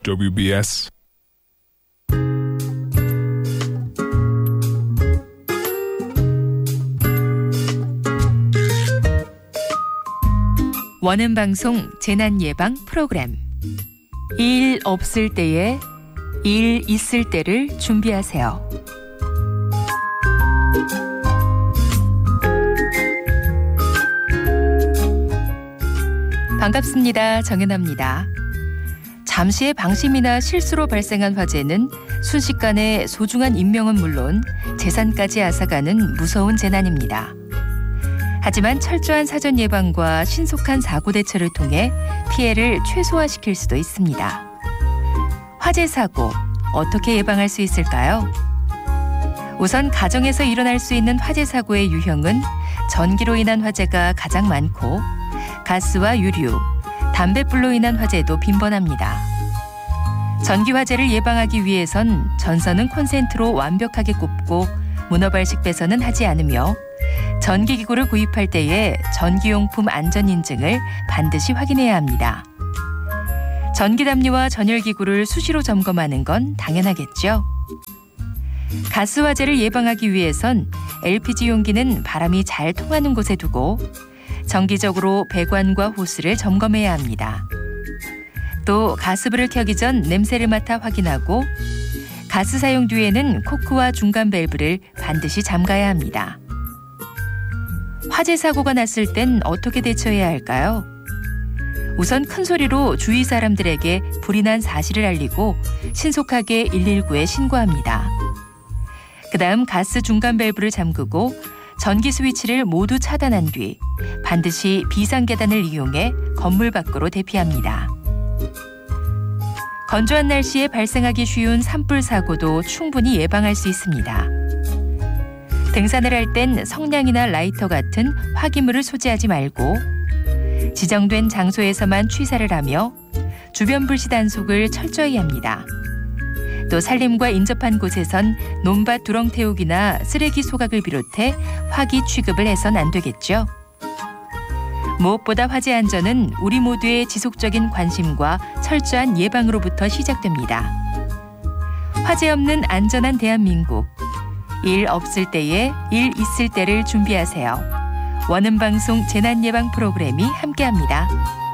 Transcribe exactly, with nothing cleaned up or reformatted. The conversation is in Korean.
W B S. 원음 방송 재난 예방 프로그램. 일 없을 때에 일 있을 때를 준비하세요. 반갑습니다. 정연아입니다. 잠시의 방심이나 실수로 발생한 화재는 순식간에 소중한 인명은 물론 재산까지 앗아가는 무서운 재난입니다. 하지만 철저한 사전 예방과 신속한 사고 대처를 통해 피해를 최소화시킬 수도 있습니다. 화재 사고, 어떻게 예방할 수 있을까요? 우선 가정에서 일어날 수 있는 화재 사고의 유형은 전기로 인한 화재가 가장 많고 가스와 유류, 담뱃불로 인한 화재도 빈번합니다. 전기 화재를 예방하기 위해선 전선은 콘센트로 완벽하게 꼽고 문어발식 배선은 하지 않으며 전기기구를 구입할 때에 전기용품 안전인증을 반드시 확인해야 합니다. 전기담요와 전열기구를 수시로 점검하는 건 당연하겠죠. 가스 화재를 예방하기 위해선 엘피지 용기는 바람이 잘 통하는 곳에 두고 정기적으로 배관과 호스를 점검해야 합니다. 또 가스불을 켜기 전 냄새를 맡아 확인하고 가스 사용 뒤에는 코크와 중간 밸브를 반드시 잠가야 합니다. 화재 사고가 났을 땐 어떻게 대처해야 할까요? 우선 큰 소리로 주위 사람들에게 불이 난 사실을 알리고 신속하게 일일구에 신고합니다. 그다음 가스 중간 밸브를 잠그고 전기 스위치를 모두 차단한 뒤 반드시 비상계단을 이용해 건물 밖으로 대피합니다. 건조한 날씨에 발생하기 쉬운 산불 사고도 충분히 예방할 수 있습니다. 등산을 할 땐 성냥이나 라이터 같은 화기물을 소지하지 말고 지정된 장소에서만 취사를 하며 주변 불씨 단속을 철저히 합니다. 또 산림과 인접한 곳에선 논밭 두렁 태우기나 쓰레기 소각을 비롯해 화기 취급을 해선 안 되겠죠. 무엇보다 화재 안전은 우리 모두의 지속적인 관심과 철저한 예방으로부터 시작됩니다. 화재 없는 안전한 대한민국. 일 없을 때에 일 있을 때를 준비하세요. 원음 방송 재난 예방 프로그램이 함께합니다.